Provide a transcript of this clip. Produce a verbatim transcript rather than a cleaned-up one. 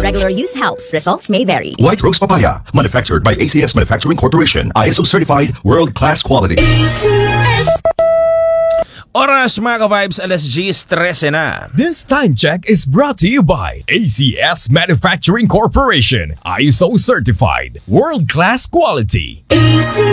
Regular use helps. Results may vary. White Rose Papaya, manufactured by A C S Manufacturing Corporation, I S O certified, world-class quality. Oras mga ka-vibes, alas diyes trese na. This time check is brought to you by A C S Manufacturing Corporation, I S O certified, world-class quality.